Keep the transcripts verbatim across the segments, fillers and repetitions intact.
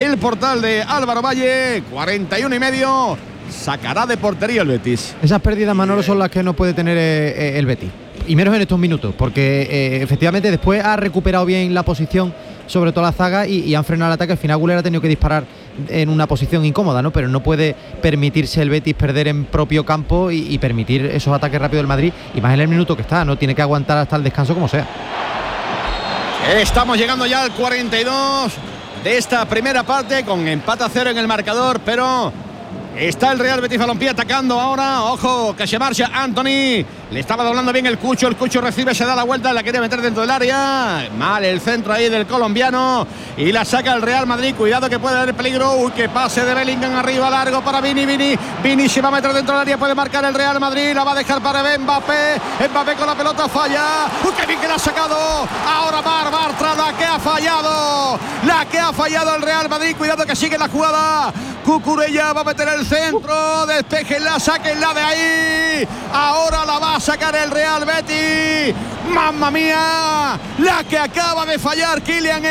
el portal de Álvaro Valle. cuarenta y uno y medio. Sacará de portería el Betis. Esas pérdidas, Manolo, son las que no puede tener eh, el Betis. Y menos en estos minutos, porque eh, efectivamente después ha recuperado bien la posición, sobre todo la zaga, y, y han frenado el ataque. Al final Güler ha tenido que disparar en una posición incómoda, ¿no? Pero no puede permitirse el Betis perder en propio campo y, y permitir esos ataques rápidos del Madrid, y más en el minuto que está, ¿no? Tiene que aguantar hasta el descanso como sea. Estamos llegando ya al cuarenta y dos de esta primera parte, con empate a cero en el marcador, pero está el Real Betis Balompié atacando ahora. Ojo, que se marcha Anthony. Le estaba doblando bien el Cucho. El Cucho recibe, se da la vuelta, la quiere meter dentro del área. Mal el centro ahí del colombiano. Y la saca el Real Madrid. Cuidado que puede haber peligro. Uy, que pase de Bellingham arriba, largo para Vini. Vini, Vini se va a meter dentro del área. Puede marcar el Real Madrid. La va a dejar para Mbappé. Mbappé con la pelota falla. Uy, qué bien que la ha sacado. Ahora Bar Bartra, la que ha fallado. La que ha fallado el Real Madrid. Cuidado que sigue la jugada. Cucurella va a meter el centro. Despejenla, sáquenla de ahí. Ahora la va a sacar el Real Betis. ¡Mamma mía! La que acaba de fallar Kylian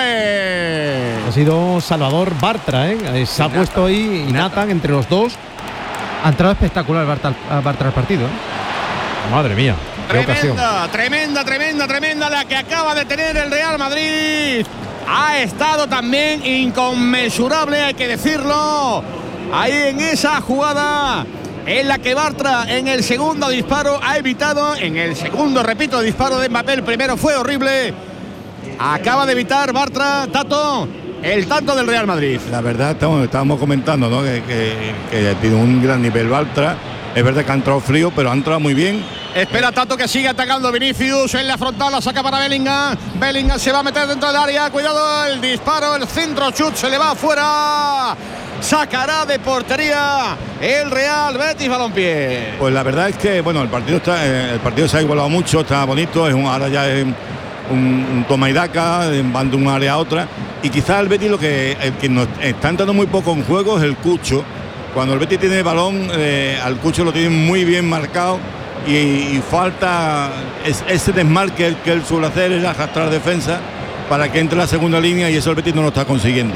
Mbappé. Ha sido Salvador Bartra, ¿eh? Se ha Nathan, puesto ahí y Nathan entre los dos. Ha entrado espectacular Bartra, Bartra al partido, ¿eh? Madre mía, qué ocasión. Tremenda, tremenda, tremenda, tremenda la que acaba de tener el Real Madrid. Ha estado también inconmensurable, hay que decirlo, ahí en esa jugada en la que Bartra en el segundo disparo ha evitado, en el segundo, repito, disparo de Mbappé, el primero fue horrible, acaba de evitar Bartra, Tato, el tanto del Real Madrid. La verdad, estamos, estábamos comentando, ¿no? que, que, que tiene un gran nivel Bartra. Es verdad que ha entrado frío, pero ha entrado muy bien. Espera Tato, que sigue atacando Vinicius en la frontal, la saca para Bellingham. Bellingham se va a meter dentro del área. Cuidado el disparo, el centro chut se le va afuera. Sacará de portería el Real Betis Balompié. Pues la verdad es que bueno, el partido está, el partido se ha igualado mucho, está bonito, es un, ahora ya es un, un toma y daca, van de un área a otra. Y quizás el Betis lo que, el que nos está entrando muy poco en juego es el Cucho. Cuando el Betis tiene el balón, eh, al Cucho lo tiene muy bien marcado. Y, y falta es, ese desmarque que él suele hacer, es arrastrar defensa para que entre la segunda línea, y eso el Betis no lo está consiguiendo.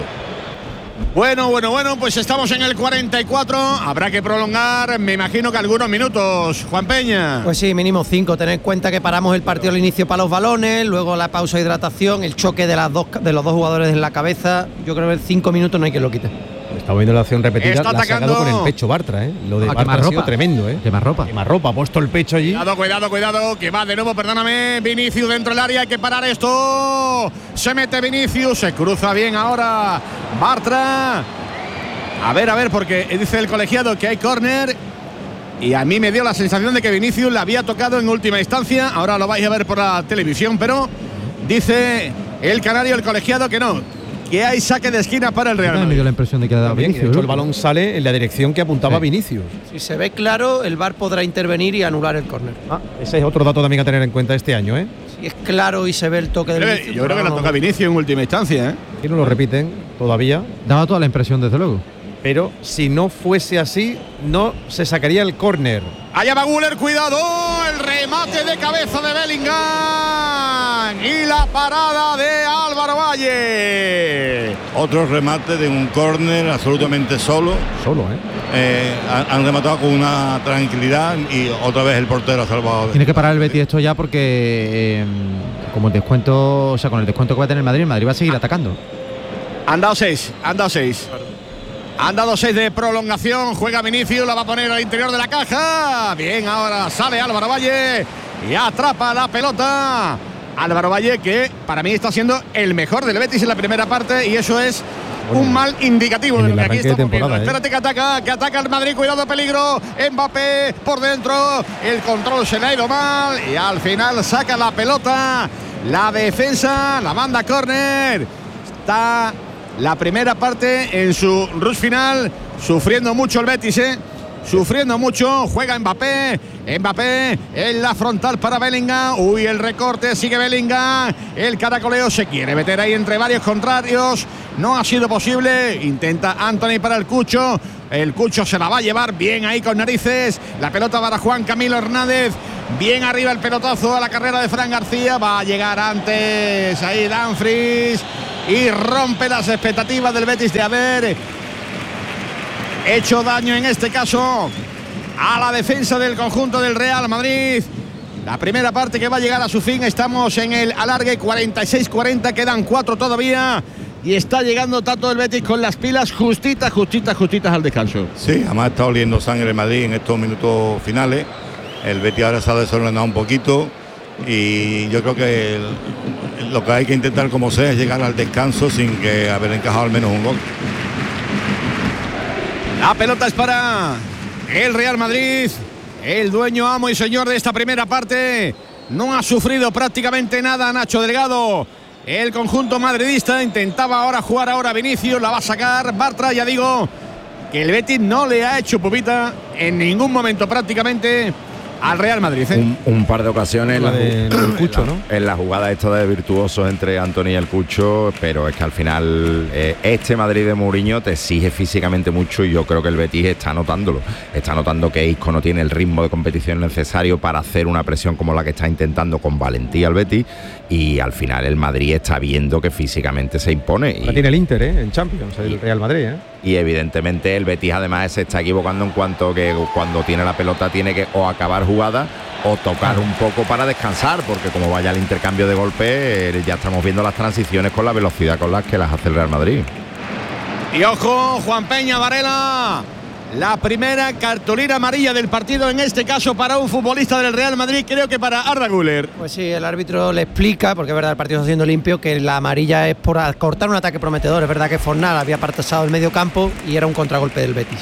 Bueno, bueno, bueno, pues estamos en el cuarenta y cuatro, habrá que prolongar, me imagino que algunos minutos, Juan Peña. Pues sí, mínimo cinco, tened en cuenta que paramos el partido al inicio para los balones, luego la pausa de hidratación, el choque de, las dos, de los dos jugadores en la cabeza. Yo creo que en cinco minutos no hay quien lo quite. Está viendo la acción repetida, Está la ha sacado con el pecho Bartra, ¿eh? Lo de Ah, Bartra ha sido tremendo, ¿eh? Quema ropa. Quema ropa, ha puesto el pecho allí. Cuidado, cuidado, cuidado, que va de nuevo, perdóname, Vinicius dentro del área, hay que parar esto. Se mete Vinicius, se cruza bien ahora Bartra. A ver, a ver, porque dice el colegiado que hay córner. Y a mí me dio la sensación de que Vinicius la había tocado en última instancia. Ahora lo vais a ver por la televisión, pero dice el canario, el colegiado, que no, que hay saque de esquina para el Real Madrid. Me dio la impresión de que ha dado Bien, Vinicius, de hecho, ¿no? el balón sale en la dirección que apuntaba Sí. Vinicius. Si se ve claro, el V A R podrá intervenir y anular el córner. Ah, ese es otro dato también a tener en cuenta este año, ¿eh? Si es claro y se ve el toque de Creo- Vinicius, Yo creo que la no- toca Vinicius en última instancia, ¿eh? Y no lo repiten todavía. Daba toda la impresión, desde luego. Pero si no fuese así, no se sacaría el córner. Allá va Güler, cuidado, el remate de cabeza de Bellingham y la parada de Álvaro Valle. Otro remate de un córner absolutamente solo. Solo, ¿eh? Eh, han, han rematado con una tranquilidad y otra vez el portero ha salvado. Tiene que parar el Betis esto ya, porque eh, como el descuento, o sea, con el descuento que va a tener el Madrid, el Madrid va a seguir atacando. Han dado seis, han dado seis. Han dado seis de prolongación, juega Vinicius, la va a poner al interior de la caja. Bien, ahora sale Álvaro Valle y atrapa la pelota. Álvaro Valle, que para mí está siendo el mejor del Betis en la primera parte, y eso es Bueno, un mal indicativo en de el lo que aquí arranque de estamos viendo. temporada, ¿eh? Espérate que ataca, que ataca el Madrid, cuidado, peligro. Mbappé por dentro, el control se le ha ido mal y al final saca la pelota. La defensa, la manda córner. Está la primera parte en su rush final, sufriendo mucho el Betis, ¿eh? Sufriendo mucho, juega Mbappé, Mbappé en la frontal para Bellingham, uy, el recorte, sigue Bellingham, el caracoleo, se quiere meter ahí entre varios contrarios, no ha sido posible, intenta Anthony para el Cucho, el Cucho se la va a llevar bien ahí con narices, la pelota para Juan Camilo Hernández, bien arriba el pelotazo a la carrera de Fran García, va a llegar antes ahí Dumfries y rompe las expectativas del Betis de haber hecho daño en este caso a la defensa del conjunto del Real Madrid. La primera parte que va a llegar a su fin, estamos en el alargue cuarenta y seis cuarenta, quedan cuatro todavía y está llegando tanto el Betis con las pilas justitas, justitas, justitas al descanso. Sí, además está oliendo sangre el Madrid en estos minutos finales. El Betis ahora se ha desordenado un poquito y yo creo que el, lo que hay que intentar como sea es llegar al descanso sin que haber encajado al menos un gol. La pelota es para el Real Madrid. El dueño, amo y señor de esta primera parte. No ha sufrido prácticamente nada Nacho Delgado. El conjunto madridista intentaba ahora jugar ahora Vinicius, la va a sacar Bartra. Ya digo que el Betis no le ha hecho pupita en ningún momento prácticamente al Real Madrid, ¿eh? un, un par de ocasiones en la, de, el Cucho, en la, ¿no? en la jugada esta de virtuosos entre Antony y el Cucho, pero es que al final eh, este Madrid de Mourinho te exige físicamente mucho y yo creo que el Betis está notándolo, está notando que Isco no tiene el ritmo de competición necesario para hacer una presión como la que está intentando con valentía el Betis, y al final el Madrid está viendo que físicamente se impone. La y, tiene el Inter, ¿eh? En Champions, el y, Real Madrid, ¿eh? Y evidentemente el Betis además se está equivocando en cuanto que cuando tiene la pelota tiene que o acabar jugada o tocar un poco para descansar, porque como vaya el intercambio de golpes, eh, ya estamos viendo las transiciones con la velocidad con las que las hace el Real Madrid. Y ojo, Juan Peña Varela, la primera cartulina amarilla del partido, en este caso para un futbolista del Real Madrid, creo que para Arda Güler. Pues sí, el árbitro le explica, porque es verdad, el partido está siendo limpio, que la amarilla es por cortar un ataque prometedor. Es verdad que Fornal había partasado el medio campo y era un contragolpe del Betis.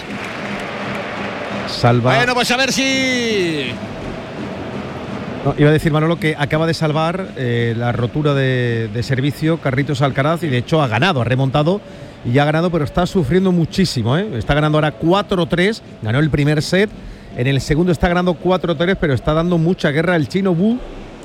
Salva. Bueno, pues a ver si... No, iba a decir Manolo que acaba de salvar eh, la rotura de, de servicio Carlitos Alcaraz, y de hecho ha ganado, ha remontado y ya ha ganado, pero está sufriendo muchísimo, ¿eh? Está ganando ahora cuatro tres, ganó el primer set, en el segundo está ganando cuatro tres, pero está dando mucha guerra el chino Wu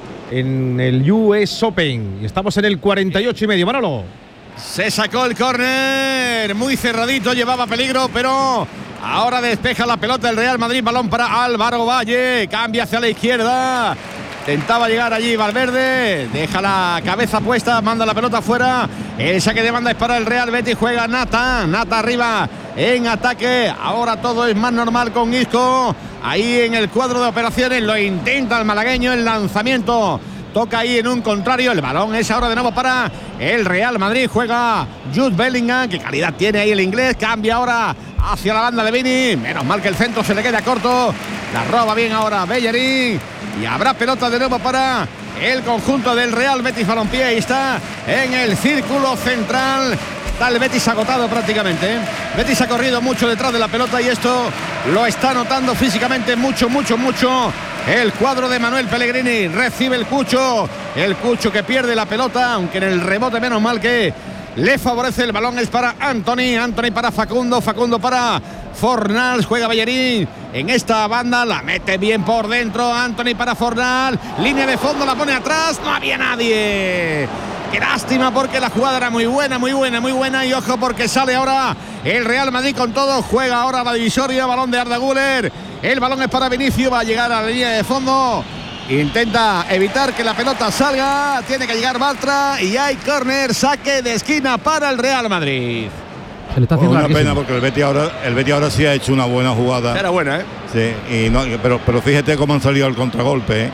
en el U S Open. Y estamos en el cuarenta y ocho y medio, Manolo. Se sacó el córner, muy cerradito, llevaba peligro, pero ahora despeja la pelota el Real Madrid, balón para Álvaro Valle, cambia hacia la izquierda, intentaba llegar allí Valverde, deja la cabeza puesta, manda la pelota afuera, el saque de banda es para el Real Betis, juega Nata, Nata arriba en ataque, ahora todo es más normal con Isco, ahí en el cuadro de operaciones, lo intenta el malagueño, el lanzamiento toca ahí en un contrario, el balón es ahora de nuevo para el Real Madrid, juega Jude Bellingham, qué calidad tiene ahí el inglés, cambia ahora hacia la banda de Vini, menos mal que el centro se le queda corto, la roba bien ahora Bellerín, y habrá pelota de nuevo para el conjunto del Real Betis Balompié, y está en el círculo central, está el Betis agotado prácticamente, ¿eh? Betis ha corrido mucho detrás de la pelota y esto lo está notando físicamente mucho, mucho, mucho. El cuadro de Manuel Pellegrini, recibe el Cucho, el Cucho que pierde la pelota, aunque en el rebote menos mal que le favorece, el balón es para Antony, Antony para Facundo, Facundo para Fornals, juega Bellerín en esta banda, la mete bien por dentro, Antony para Fornals, línea de fondo, la pone atrás, no había nadie. Qué lástima, porque la jugada era muy buena, muy buena, muy buena, y ojo porque sale ahora el Real Madrid con todo, juega ahora la divisoria, balón de Arda Güler, el balón es para Vinicius, va a llegar a la línea de fondo, intenta evitar que la pelota salga, tiene que llegar Bartra y hay córner, saque de esquina para el Real Madrid. Se le está haciendo una larguísimo. pena porque el Betis ahora, el Betis ahora sí ha hecho una buena jugada. Era buena, ¿eh? Sí, y no, pero, pero fíjate cómo han salido al contragolpe, ¿eh?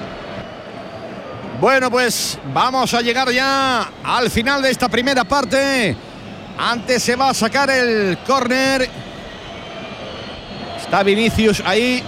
Bueno, pues vamos a llegar ya al final de esta primera parte. Antes se va a sacar el córner. Está Vinicius ahí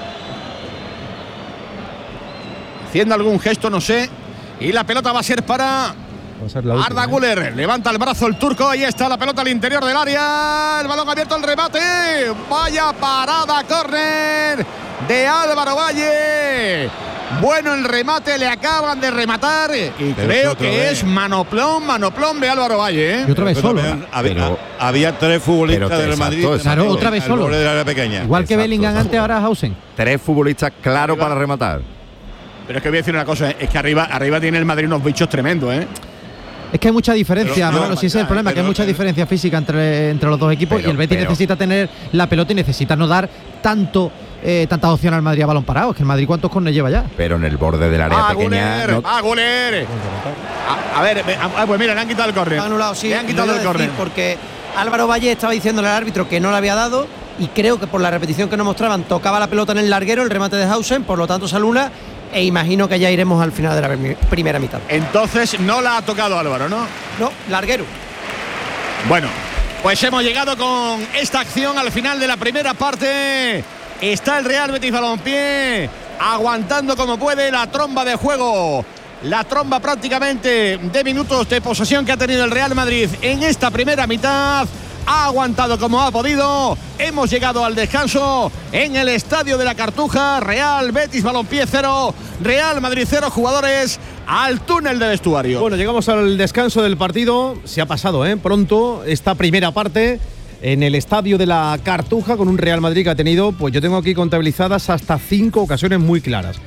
haciendo algún gesto, no sé. Y la pelota va a ser para Va a ser la última, Arda ¿eh? Güler. Levanta el brazo el turco. Ahí está la pelota al interior del área. El balón abierto al remate. Vaya parada, córner de Álvaro Valle. Bueno, el remate, le acaban de rematar y Pero creo que vez. es manoplón, manoplón de Álvaro Valle, ¿eh? Y otra vez Pero solo. también había, Pero- había tres futbolistas pero te- del Madrid. exacto, Claro, otra vez al solo. borde del área pequeña. Igual que Exacto, Bellingham exacto. antes, ahora Hausen. Tres futbolistas claros para rematar. Pero es que voy a decir una cosa, es que arriba, arriba tiene el Madrid unos bichos tremendos, ¿eh? Es que hay mucha diferencia, Pero no, Manolo, si ese es el problema, pero que hay mucha no, diferencia física entre, entre los dos equipos, pero- y el Betis pero- necesita tener la pelota y necesita no dar tanto eh, tantas opciones al Madrid a balón parado. Es que el Madrid ¿cuántos corners lleva ya? Pero en el borde del área ¡Ah, pequeña. Guller! No... ¡Ah, Guller! A, a ver, ah, pues mira, le han quitado el córner. Han anulado, sí. Le han quitado Lo el iba a decir córner. Porque Álvaro Valle estaba diciéndole al árbitro que no le había dado y creo que por la repetición que nos mostraban tocaba la pelota en el larguero, el remate de Hausen, por lo tanto se anula e imagino que ya iremos al final de la primera mitad. Entonces no la ha tocado Álvaro, ¿no? No, larguero. Bueno, pues hemos llegado con esta acción al final de la primera parte. Está el Real Betis Balompié aguantando como puede la tromba de juego. La tromba prácticamente de minutos de posesión que ha tenido el Real Madrid en esta primera mitad. Ha aguantado como ha podido. Hemos llegado al descanso en el Estadio de la Cartuja. Real Betis Balompié cero, Real Madrid cero, jugadores al túnel de vestuario. Bueno, llegamos al descanso del partido. Se ha pasado, ¿eh? Pronto esta primera parte en el Estadio de la Cartuja con un Real Madrid que ha tenido, pues yo tengo aquí contabilizadas hasta cinco ocasiones muy claras.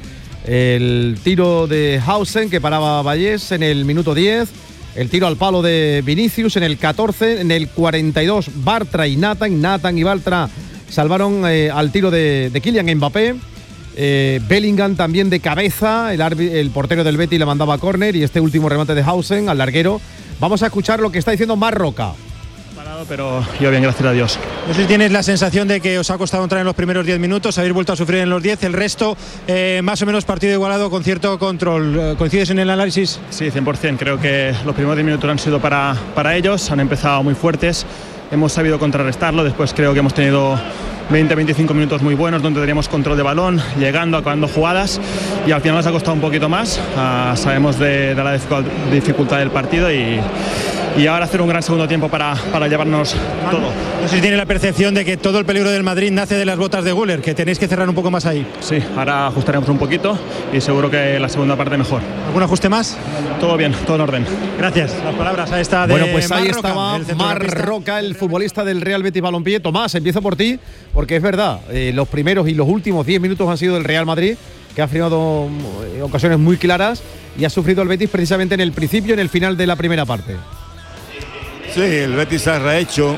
El tiro de Hausen que paraba a Vallés en el minuto diez. El tiro al palo de Vinicius en el catorce, en el cuarenta y dos Bartra y Nathan, Nathan y Bartra salvaron eh, al tiro de, de Kylian Mbappé. Eh, Bellingham también de cabeza, el, el portero del Betis le mandaba a córner y este último remate de Hausen al larguero. Vamos a escuchar lo que está diciendo Marroca. Pero yo bien, gracias a Dios. No sé si tienes la sensación de que os ha costado entrar en los primeros diez minutos, habéis vuelto a sufrir en los diez, el resto eh, más o menos partido igualado con cierto control. ¿Coincides en el análisis? Sí, cien por ciento. Creo que los primeros diez minutos han sido para, para ellos, han empezado muy fuertes, hemos sabido contrarrestarlo, después creo que hemos tenido veinte a veinticinco minutos muy buenos donde teníamos control de balón, llegando, acabando jugadas y al final nos ha costado un poquito más. Uh, sabemos de, de la dificultad del partido y y ahora hacer un gran segundo tiempo para, para llevarnos todo. No sé si tiene la percepción de que todo el peligro del Madrid nace de las botas de Güler, que tenéis que cerrar un poco más ahí. Sí, ahora ajustaremos un poquito y seguro que la segunda parte mejor. ¿Algún ajuste más? Todo bien, todo en orden. Gracias. Las palabras a esta de Bueno, pues ahí Marroca, estaba el Marroca, el futbolista del Real Betis Balompié. Tomás, empiezo por ti, porque es verdad, eh, los primeros y los últimos diez minutos han sido del Real Madrid, que ha firmado eh, ocasiones muy claras y ha sufrido el Betis precisamente en el principio y en el final de la primera parte. Sí, el Betis se ha rehecho.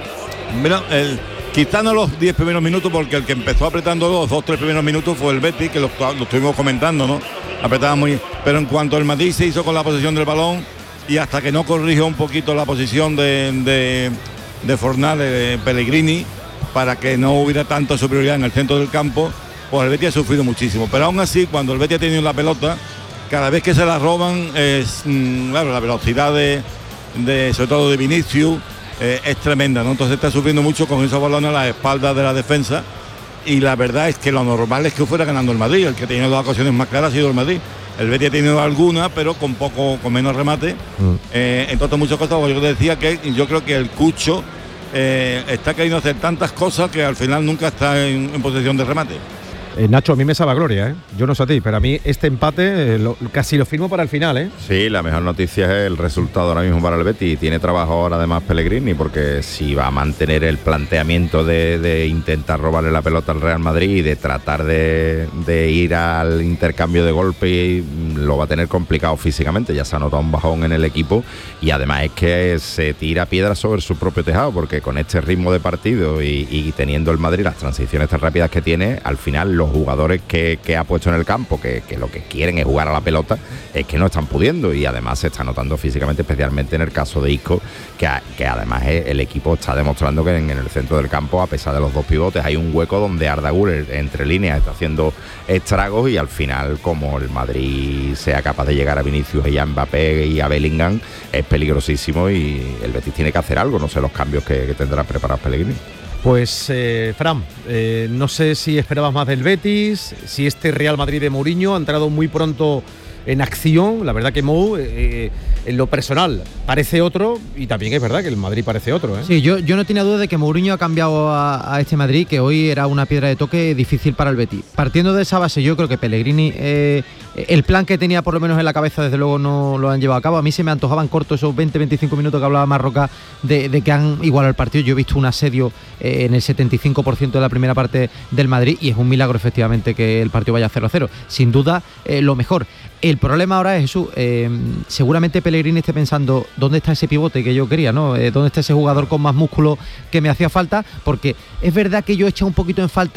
Mira, el, quizá no los diez primeros minutos, porque el que empezó apretando los dos, tres primeros minutos fue el Betis, que lo, lo estuvimos comentando, ¿no? Apretaba muy. Pero en cuanto el Madrid se hizo con la posesión del balón y hasta que no corrigió un poquito la posición de, de, de Fornal, de Pellegrini, para que no hubiera tanta superioridad en el centro del campo, pues el Betis ha sufrido muchísimo. Pero aún así, cuando el Betis ha tenido la pelota, cada vez que se la roban, es, claro, la velocidad de. De, sobre todo de Vinicius, eh, es tremenda, ¿no? Entonces está sufriendo mucho con esos balones a las espaldas de la defensa y la verdad es que lo normal es que fuera ganando el Madrid. El que ha tenido las ocasiones más claras ha sido el Madrid. El Betis ha tenido alguna, pero con poco, con menos remate. Mm. Eh, entonces muchas cosas, yo te decía que yo creo que el Cucho eh, está queriendo hacer tantas cosas que al final nunca está en, en posesión de remate. Eh, Nacho, a mí me sabe a gloria, ¿eh? Yo no sé a ti, pero a mí este empate eh, lo, casi lo firmo para el final, ¿eh? Sí, la mejor noticia es el resultado ahora mismo para el Betis. Y tiene trabajo ahora además Pellegrini, porque si va a mantener el planteamiento de, de intentar robarle la pelota al Real Madrid y de tratar de, de ir al intercambio de golpe, y lo va a tener complicado físicamente. Ya se ha notado un bajón en el equipo y además es que se tira piedras sobre su propio tejado, porque con este ritmo de partido y, y teniendo el Madrid las transiciones tan rápidas que tiene, al final los jugadores que, que ha puesto en el campo, que, que lo que quieren es jugar a la pelota, es que no están pudiendo, y además se está notando físicamente, especialmente en el caso de Isco, que, a, que además es, el equipo está demostrando que en, en el centro del campo, a pesar de los dos pivotes, hay un hueco donde Arda Güler entre líneas está haciendo estragos, y al final, como el Madrid sea capaz de llegar a Vinicius y a Mbappé y a Bellingham, es peligrosísimo y el Betis tiene que hacer algo. No sé los cambios que, que tendrá preparados Pellegrini. Pues, eh, Fran, eh, no sé si esperabas más del Betis, si este Real Madrid de Mourinho ha entrado muy pronto en acción. La verdad que Mou, eh, en lo personal, parece otro, y también es verdad que el Madrid parece otro, ¿eh? Sí, yo, yo no tenía duda de que Mourinho ha cambiado a, a este Madrid, que hoy era una piedra de toque difícil para el Betis. Partiendo de esa base, yo creo que Pellegrini, eh, el plan que tenía por lo menos en la cabeza, desde luego no lo han llevado a cabo. A mí se me antojaban cortos esos veinte a veinticinco minutos que hablaba Marroca de, de que han igualado el partido. Yo he visto un asedio eh, en el setenta y cinco por ciento de la primera parte del Madrid, y es un milagro efectivamente que el partido vaya cero a cero. Sin duda, eh, lo mejor. El problema ahora es, Jesús, eh, seguramente Pellegrini esté pensando dónde está ese pivote que yo quería, ¿no? Eh, ¿Dónde está ese jugador con más músculo que me hacía falta? Porque es verdad que yo he echado un poquito en falta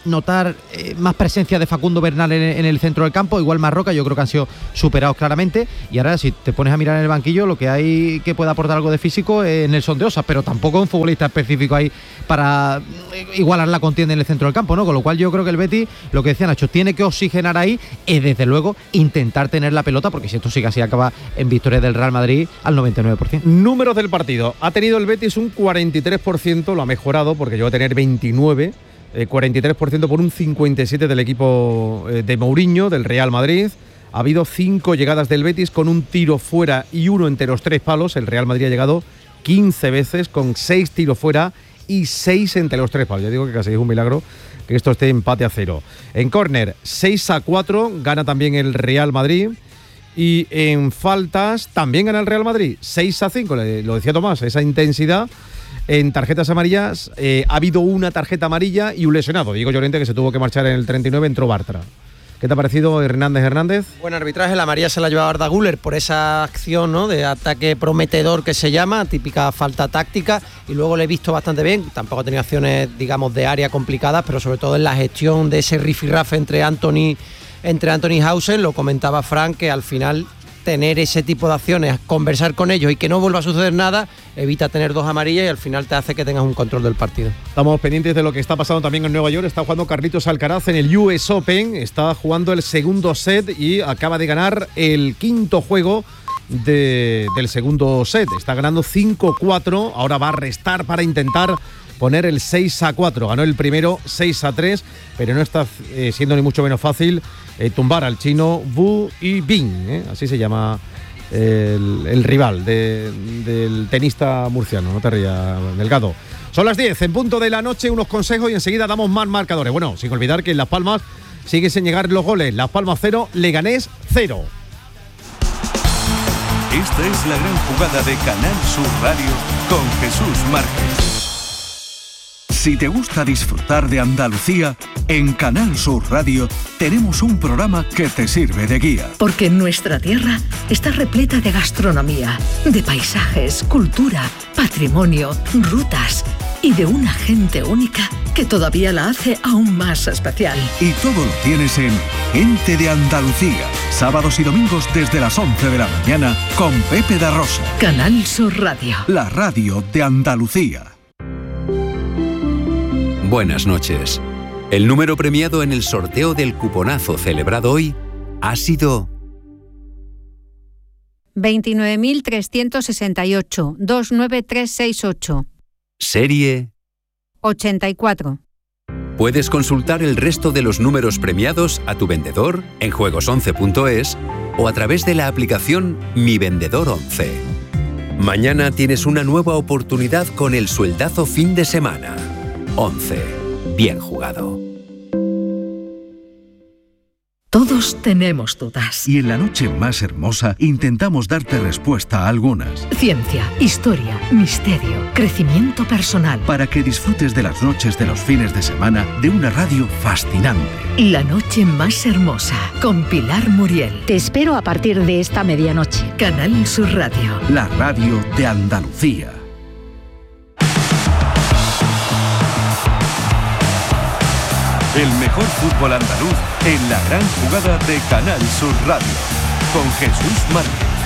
notar eh, más presencia de Facundo Bernal en, en el centro del campo, igual Marroca, yo creo que han sido superados claramente. Y ahora, si te pones a mirar en el banquillo, lo que hay que pueda aportar algo de físico es Nelson de Osa, pero tampoco un futbolista específico ahí para igualar la contienda en el centro del campo, ¿no? Con lo cual yo creo que el Betis, lo que decía Nacho, tiene que oxigenar ahí y desde luego intentar tener la pelota, porque si esto sigue así acaba en victoria del Real Madrid al noventa y nueve por ciento. Números del partido. Ha tenido el Betis un cuarenta y tres por ciento, lo ha mejorado porque llegó a tener veintinueve, eh, cuarenta y tres por ciento por un cincuenta y siete por ciento del equipo eh, de Mourinho, del Real Madrid. Ha habido cinco llegadas del Betis con un tiro fuera y uno entre los tres palos. El Real Madrid ha llegado quince veces con seis tiros fuera y seis entre los tres palos. Ya digo que casi es un milagro que esto esté empate a cero. En córner, seis a cuatro, gana también el Real Madrid. Y en faltas también gana el Real Madrid, seis a cinco, lo decía Tomás, esa intensidad. En tarjetas amarillas eh, ha habido una tarjeta amarilla y un lesionado. Diego Llorente, que se tuvo que marchar en el treinta y nueve, entró Bartra. ¿Qué te ha parecido Hernández Hernández? Buen arbitraje, la amarilla se la llevaba Arda Güler por esa acción, ¿no?, de ataque prometedor que se llama, típica falta táctica, y luego le he visto bastante bien. Tampoco ha tenido acciones, digamos, de área complicadas, pero sobre todo en la gestión de ese rifirrafe entre Anthony, entre Anthony Hausen. Lo comentaba Frank, que al final tener ese tipo de acciones, conversar con ellos y que no vuelva a suceder nada, evita tener dos amarillas y al final te hace que tengas un control del partido. Estamos pendientes de lo que está pasando también en Nueva York. Está jugando Carlitos Alcaraz en el U S Open, está jugando el segundo set y acaba de ganar el quinto juego de, del segundo set. Está ganando cinco cuatro, ahora va a restar para intentar poner el seis a cuatro. Ganó el primero seis a tres, pero no está eh, siendo ni mucho menos fácil eh, tumbar al chino Wu Yibing, ¿eh? Así se llama el, el rival de, del tenista murciano. No te rías, Delgado. Son las diez en punto de la noche, unos consejos y enseguida damos más marcadores. Bueno, sin olvidar que en Las Palmas sigue sin llegar los goles. Las Palmas cero, Leganés cero. Esta es la gran jugada de Canal Sur Radio con Jesús Márquez. Si te gusta disfrutar de Andalucía, en Canal Sur Radio tenemos un programa que te sirve de guía. Porque nuestra tierra está repleta de gastronomía, de paisajes, cultura, patrimonio, rutas y de una gente única que todavía la hace aún más especial. Y todo lo tienes en Gente de Andalucía, sábados y domingos desde las once de la mañana con Pepe da Rosa. Canal Sur Radio. La radio de Andalucía. Buenas noches. El número premiado en el sorteo del cuponazo celebrado hoy ha sido veintinueve mil trescientos sesenta y ocho, dos nueve tres seis ocho. Serie ochenta y cuatro. Puedes consultar el resto de los números premiados a tu vendedor en juegos once punto es o a través de la aplicación Mi Vendedor once. Mañana tienes una nueva oportunidad con el sueldazo fin de semana. once. Bien jugado. Todos tenemos dudas. Y en la noche más hermosa intentamos darte respuesta a algunas. Ciencia, historia, misterio, crecimiento personal. Para que disfrutes de las noches de los fines de semana de una radio fascinante. La noche más hermosa, con Pilar Muriel. Te espero a partir de esta medianoche. Canal Sur Radio. La radio de Andalucía. El mejor fútbol andaluz en la gran jugada de Canal Sur Radio. Con Jesús Márquez.